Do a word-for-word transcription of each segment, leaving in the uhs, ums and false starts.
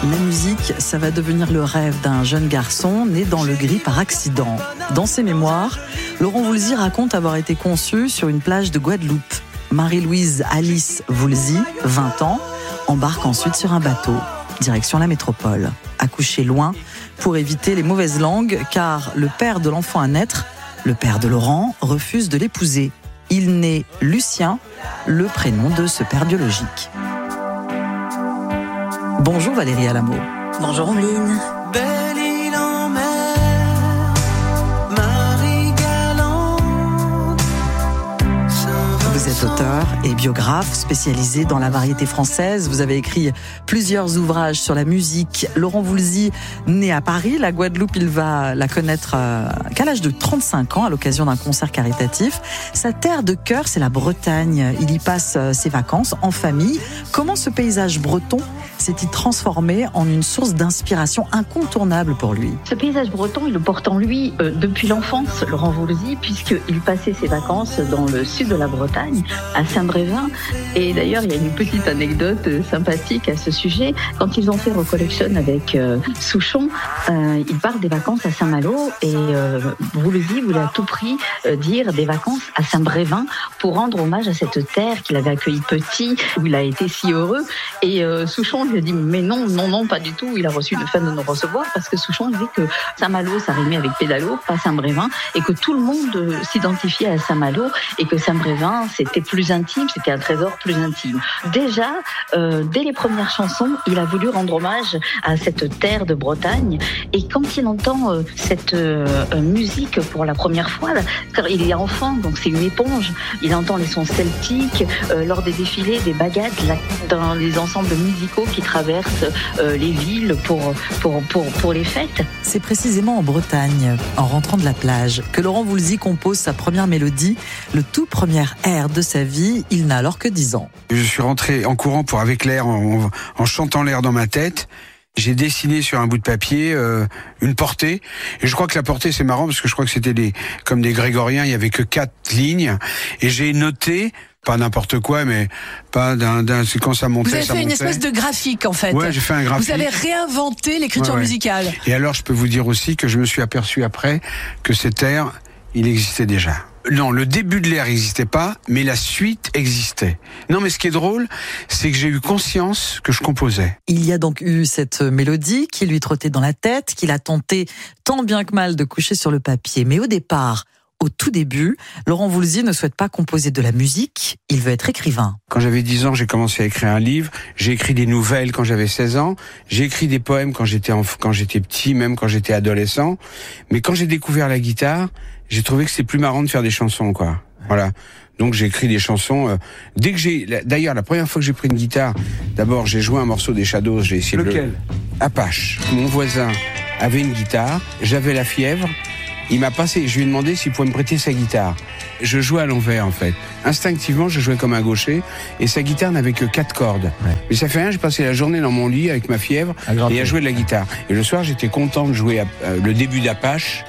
La musique, ça va devenir le rêve d'un jeune garçon né dans le gris par accident. Dans ses mémoires, Laurent Voulzy raconte avoir été conçu sur une plage de Guadeloupe. Marie-Louise Alice Voulzy, vingt ans, embarque ensuite sur un bateau, direction la métropole. Accouché loin pour éviter les mauvaises langues, car le père de l'enfant à naître, le père de Laurent, refuse de l'épouser. Il naît Lucien, le prénom de ce père biologique. Bonjour Valérie Alamo. Bonjour Omeline. Belle île en mer, Marie galante. Vous êtes auteur et biographe spécialisé dans la variété française. Vous avez écrit plusieurs ouvrages sur la musique. Laurent Voulzy, né à Paris, la Guadeloupe, il va la connaître qu'à l'âge de trente-cinq ans, à l'occasion d'un concert caritatif. Sa terre de cœur, c'est la Bretagne. Il y passe ses vacances en famille. Comment ce paysage breton s'est-il transformé en une source d'inspiration incontournable pour lui? Ce paysage breton, il le porte en lui euh, depuis l'enfance, Laurent Voulzy, puisqu'il passait ses vacances dans le sud de la Bretagne, à Saint-Brévin. Et d'ailleurs, il y a une petite anecdote sympathique à ce sujet. Quand ils ont fait Recollection avec euh, Souchon, euh, ils partent des vacances à Saint-Malo et euh, Voulzy voulait à tout prix euh, dire des vacances à Saint-Brévin pour rendre hommage à cette terre qu'il avait accueillie petit, où il a été si heureux. Et euh, Souchon lui a dit mais non, non, non, pas du tout. Il a reçu le fait de nous recevoir parce que Souchon disait que Saint-Malo, ça rimait avec pédalo, pas Saint-Brévin, et que tout le monde s'identifiait à Saint-Malo et que Saint-Brévin, c'était plus intime, c'était un trésor plus intime. Déjà, euh, dès les premières chansons, il a voulu rendre hommage à cette terre de Bretagne. Et quand il entend euh, cette euh, musique pour la première fois, là, car il est enfant, donc c'est une éponge, il entend les sons celtiques euh, lors des défilés, des bagades, là, dans les ensembles musicaux qui traversent euh, les villes pour, pour, pour, pour les fêtes. C'est précisément en Bretagne, en rentrant de la plage, que Laurent Voulzy compose sa première mélodie, le tout premier air de sa vie. Il n'a alors que dix ans. Je suis rentré en courant pour avec l'air, en, en chantant l'air dans ma tête. J'ai dessiné sur un bout de papier euh, une portée. Et je crois que la portée, c'est marrant parce que je crois que c'était des, comme des grégoriens, il y avait que quatre lignes. Et j'ai noté, pas n'importe quoi, mais pas d'un, d'un c'est quand ça montait, Vous avez ça fait une montait. espèce de graphique, en fait. Ouais, j'ai fait un graphique. Vous avez réinventé l'écriture Ouais, ouais. musicale. Et alors, je peux vous dire aussi que je me suis aperçu après que cet air, il existait déjà. Non, le début de l'air n'existait pas, mais la suite existait. Non, mais ce qui est drôle, c'est que j'ai eu conscience que je composais. Il y a donc eu cette mélodie qui lui trottait dans la tête, qu'il a tenté tant bien que mal de coucher sur le papier. Mais au départ, au tout début, Laurent Voulzy ne souhaite pas composer de la musique, il veut être écrivain. Quand j'avais dix ans, j'ai commencé à écrire un livre. J'ai écrit des nouvelles quand j'avais seize ans. J'ai écrit des poèmes quand j'étais enf- quand j'étais petit, même quand j'étais adolescent. Mais quand j'ai découvert la guitare, j'ai trouvé que c'était plus marrant de faire des chansons, quoi. Voilà. Donc j'ai écrit des chansons. Euh, dès que j'ai, d'ailleurs, la première fois que j'ai pris une guitare, d'abord j'ai joué un morceau des Shadows. J'ai essayé Lequel ? de le... Apache. Mon voisin avait une guitare. J'avais la fièvre. Il m'a passé. Je lui ai demandé s'il pouvait me prêter sa guitare. Je jouais à l'envers, en fait. Instinctivement, je jouais comme un gaucher. Et sa guitare n'avait que quatre cordes. Ouais. Mais ça fait rien. J'ai passé la journée dans mon lit avec ma fièvre à et à jouer de la guitare. Et le soir, j'étais content de jouer à, euh, le début d'Apache.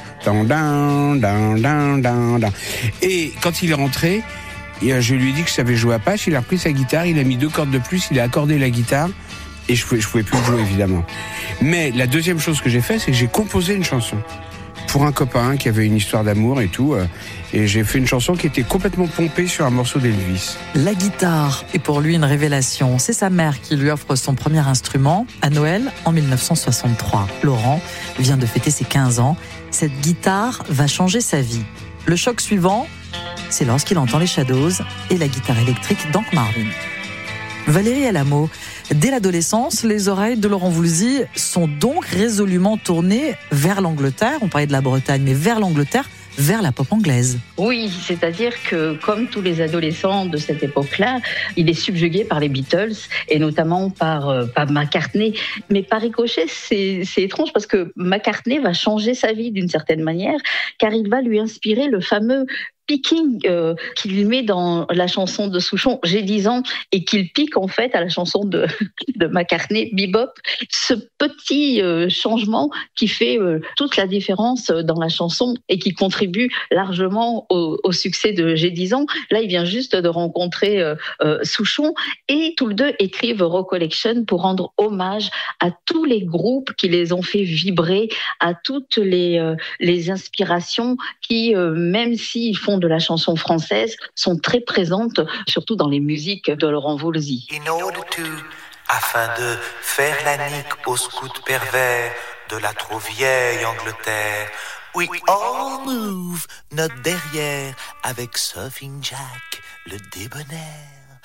Et quand il est rentré, je lui ai dit que je savais jouer à Apache. Il a repris sa guitare, il a mis deux cordes de plus, il a accordé la guitare et je pouvais, je pouvais plus jouer évidemment. Mais la deuxième chose que j'ai fait, c'est que j'ai composé une chanson pour un copain qui avait une histoire d'amour et tout. Et j'ai fait une chanson qui était complètement pompée sur un morceau d'Elvis. La guitare est pour lui une révélation. C'est sa mère qui lui offre son premier instrument à Noël en dix-neuf cent soixante-trois. Laurent vient de fêter ses quinze ans. Cette guitare va changer sa vie. Le choc suivant, c'est lorsqu'il entend les Shadows et la guitare électrique d'Hank Marvin. Valérie Alamo, dès l'adolescence, les oreilles de Laurent Voulzy sont donc résolument tournées vers l'Angleterre. On parlait de la Bretagne, mais vers l'Angleterre, vers la pop anglaise. Oui, c'est-à-dire que comme tous les adolescents de cette époque-là, il est subjugué par les Beatles et notamment par, euh, par McCartney. Mais par ricochet, c'est, c'est étrange parce que McCartney va changer sa vie d'une certaine manière car il va lui inspirer le fameux picking euh, qu'il met dans la chanson de Souchon, J'ai dix ans, et qu'il pique en fait à la chanson de, de McCartney, Bebop. Ce petit euh, changement qui fait euh, toute la différence dans la chanson et qui contribue largement au, au succès de J'ai dix ans. Là, il vient juste de rencontrer euh, euh, Souchon et tous les deux écrivent Recollection pour rendre hommage à tous les groupes qui les ont fait vibrer, à toutes les, euh, les inspirations qui, euh, même s'ils font de la chanson française, sont très présentes, surtout dans les musiques de Laurent Voulzy. In order to, afin de faire la nique aux scouts pervers de la trop vieille Angleterre, we all move notre derrière avec Surfing Jack, le débonnaire.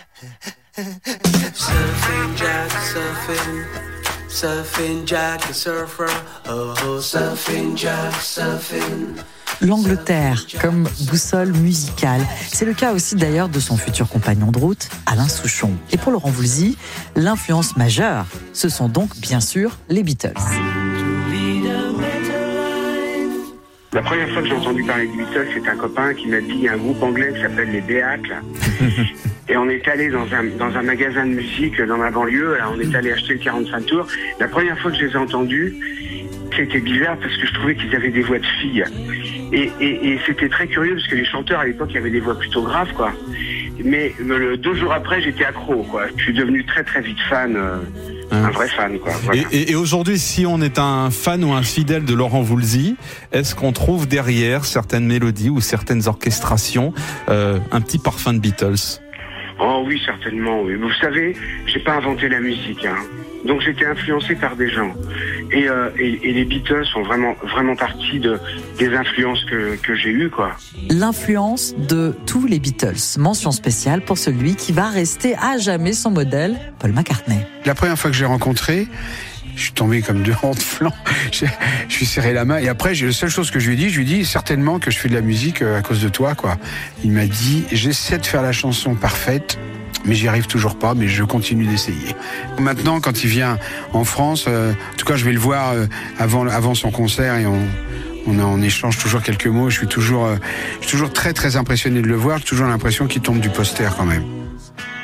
Surfing Jack, surfing, surfing Jack, the surfer. Oh, oh, surfing Jack, surfing. L'Angleterre comme boussole musicale. C'est le cas aussi d'ailleurs de son futur compagnon de route, Alain Souchon. Et pour Laurent Voulzy, l'influence majeure, ce sont donc bien sûr les Beatles. La première fois que j'ai entendu parler des Beatles, c'est un copain qui m'a dit il y a un groupe anglais qui s'appelle les Beatles. Et on est allé dans un, dans un magasin de musique dans ma banlieue, là, on est allé acheter le quarante-cinq tours. La première fois que je les ai entendus, c'était bizarre parce que je trouvais qu'ils avaient des voix de filles. Et, et, et c'était très curieux parce que les chanteurs à l'époque avaient des voix plutôt graves, quoi. Mais le, deux jours après, j'étais accro, quoi. Je suis devenu très très vite fan, euh, hein. un vrai fan, quoi. Voilà. Et, et, et aujourd'hui, si on est un fan ou un fidèle de Laurent Voulzy, est-ce qu'on trouve derrière certaines mélodies ou certaines orchestrations euh, un petit parfum de Beatles ? Oh oui, certainement, oui. Vous savez, j'ai pas inventé la musique, hein. Donc j'étais influencé par des gens. Et, euh, et, et les Beatles font vraiment, vraiment partie de, des influences que, que j'ai eues, quoi. L'influence de tous les Beatles. Mention spéciale pour celui qui va rester à jamais son modèle, Paul McCartney. La première fois que j'ai rencontré, je suis tombé comme deux rangs de flanc. Je, je suis serré la main. Et après, j'ai la seule chose que je lui ai dit, je lui ai dit certainement que je fais de la musique à cause de toi, quoi. Il m'a dit, j'essaie de faire la chanson parfaite, mais j'y arrive toujours pas, mais je continue d'essayer. Maintenant, quand il vient en France, euh, en tout cas, je vais le voir euh, avant, avant son concert et on, on, a, on échange toujours quelques mots. Je suis toujours, euh, je suis toujours très, très impressionné de le voir. J'ai toujours l'impression qu'il tombe du poster quand même.